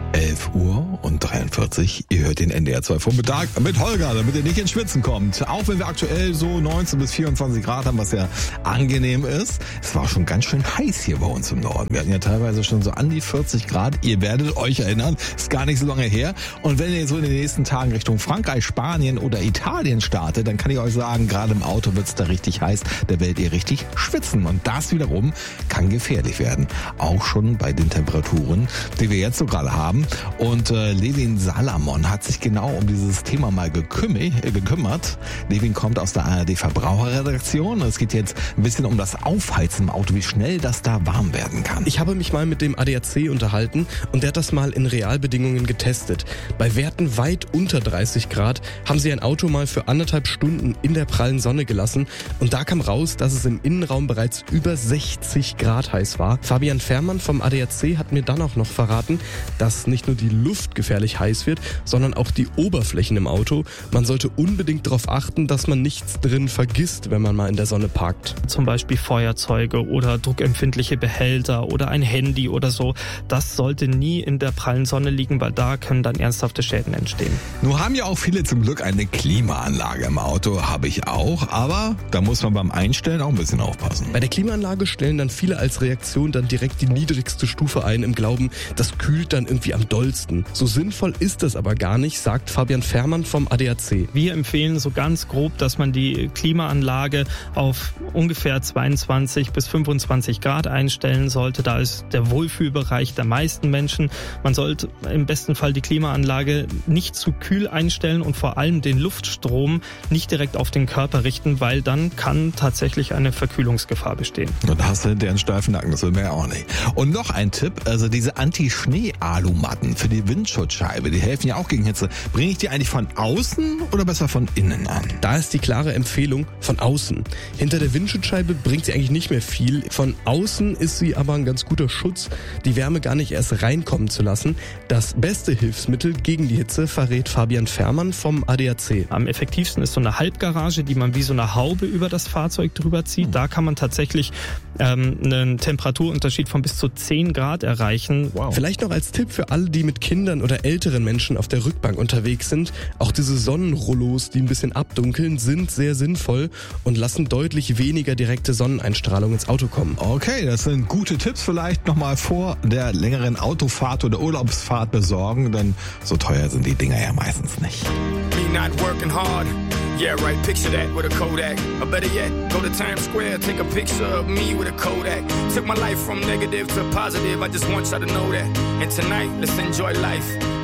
11:43 Uhr. Ihr hört den NDR 2 Vormittag mit Holger, damit ihr nicht ins Schwitzen kommt. Auch wenn wir aktuell so 19 bis 24 Grad haben, was ja angenehm ist. Es war schon ganz schön heiß hier bei uns im Norden. Wir hatten ja teilweise schon so an die 40 Grad. Ihr werdet euch erinnern, ist gar nicht so lange her. Und wenn ihr so in den nächsten Tagen Richtung Frankreich, Spanien oder Italien startet, dann kann ich euch sagen, gerade im Auto wird's da richtig heiß. Da werdet ihr richtig schwitzen. Und das wiederum kann gefährlich werden. Auch schon bei den Temperaturen, die wir jetzt so gerade haben. Und Levin Salamon hat sich genau um dieses Thema mal gekümmert. Levin kommt aus der ARD Verbraucherredaktion. Es geht jetzt ein bisschen um das Aufheizen im Auto, wie schnell das da warm werden kann. Ich habe mich mal mit dem ADAC unterhalten und der hat das mal in Realbedingungen getestet. Bei Werten weit unter 30 Grad haben sie ein Auto mal für 1,5 Stunden in der prallen Sonne gelassen und da kam raus, dass es im Innenraum bereits über 60 Grad heiß war. Fabian Fährmann vom ADAC hat mir dann auch noch verraten, dass nicht nur die Luft gefährlich heiß wird, sondern auch die Oberflächen im Auto. Man sollte unbedingt darauf achten, dass man nichts drin vergisst, wenn man mal in der Sonne parkt. Zum Beispiel Feuerzeuge oder druckempfindliche Behälter oder ein Handy oder so. Das sollte nie in der prallen Sonne liegen, weil da können dann ernsthafte Schäden entstehen. Nun haben ja auch viele zum Glück eine Klimaanlage im Auto, habe ich auch, aber da muss man beim Einstellen auch ein bisschen aufpassen. Bei der Klimaanlage stellen dann viele als Reaktion dann direkt die niedrigste Stufe ein, im Glauben, das kühlt dann irgendwie am dollsten. So sinnvoll ist das aber gar nicht, sagt Fabian Fährmann vom ADAC. Wir empfehlen so ganz grob, dass man die Klimaanlage auf ungefähr 22 bis 25 Grad einstellen sollte. Da ist der Wohlfühlbereich der meisten Menschen. Man sollte im besten Fall die Klimaanlage nicht zu kühl einstellen und vor allem den Luftstrom nicht direkt auf den Körper richten, weil dann kann tatsächlich eine Verkühlungsgefahr bestehen. Und da hast du hinterher einen steifen Nacken, das will man ja auch nicht. Und noch ein Tipp, also diese Anti-Schnee-Alumatten für die Windschutzscheibe, die helfen ja auch gegen Hitze. Bringe ich die eigentlich von außen oder besser von innen an? Da ist die klare Empfehlung von außen. Hinter der Windschutzscheibe bringt sie eigentlich nicht mehr viel. Von außen ist sie aber ein ganz guter Schutz, die Wärme gar nicht erst reinkommen zu lassen. Das beste Hilfsmittel gegen die Hitze verrät Fabian Fährmann vom ADAC. Am effektivsten ist so eine Halbgarage, die man wie so eine Haube über das Fahrzeug drüber zieht. Da kann man tatsächlich einen Temperaturunterschied von bis zu 10 Grad erreichen. Wow. Vielleicht noch als Tipp für alle, die mit Kindern oder älteren Menschen auf der Rückbank unterwegs sind. Auch diese Sonnenrollos, die ein bisschen abdunkeln, sind sehr sinnvoll und lassen deutlich weniger direkte Sonneneinstrahlung ins Auto kommen. Okay, das sind gute Tipps, vielleicht nochmal vor der längeren Autofahrt oder Urlaubsfahrt besorgen, denn so teuer sind die Dinger ja meistens nicht. Me not working hard. Yeah, right, picture that with a Kodak. Or better yet, go to Times Square, take a picture of me with a Kodak. Took my life from negative to positive, I just want y'all to know that. And tonight, let's enjoy life.